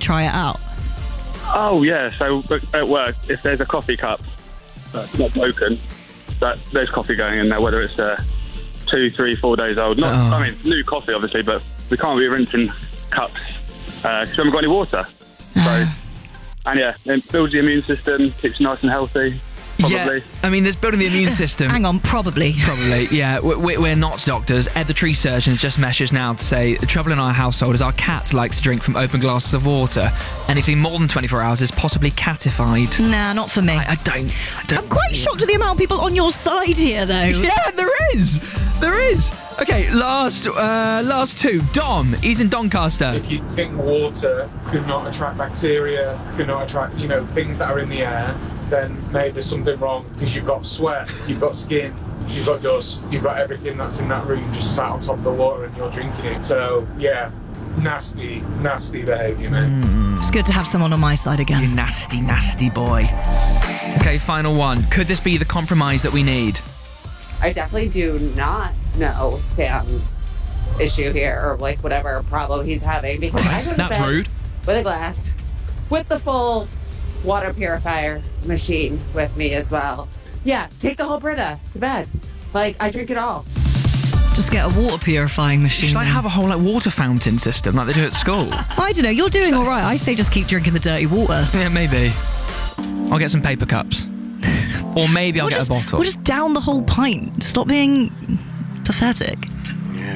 try it out? Oh, yeah. So at work, if there's a coffee cup that's not broken, there's coffee going in there, whether it's 2, 3, 4 days old. I mean, new coffee, obviously, but we can't be rinsing cups because we haven't got any water. So, and yeah, it builds the immune system, keeps you nice and healthy. Probably. Yeah, I mean, there's building the immune system. Hang on, probably. Probably, yeah. We're not doctors. Ed, the tree surgeon, just messaged now to say the trouble in our household is our cat likes to drink from open glasses of water. Anything more than 24 hours is possibly catified. Nah, not for me. I don't. I'm quite shocked at the amount of people on your side here, though. Yeah, there is. Okay, last two. Dom, he's in Doncaster. If you think water could not attract bacteria, could not attract, things that are in the air, then maybe there's something wrong because you've got sweat, you've got skin, you've got dust, you've got everything that's in that room just sat on top of the water and you're drinking it. So, yeah, nasty behaviour, mate. It's good to have someone on my side again. You nasty boy. Okay, final one. Could this be the compromise that we need? I definitely do not know Sam's issue here or whatever problem he's having because I go to That's bed rude. with a glass with the full water purifier machine with me as well. Yeah, take the whole Brita to bed. I drink it all. Just get a water purifying machine. Should I have a whole water fountain system like they do at school? I don't know. You're doing all right. I say just keep drinking the dirty water. Yeah, maybe. I'll get some paper cups. Or maybe I'll get a bottle. We'll just down the whole pint. Stop being pathetic.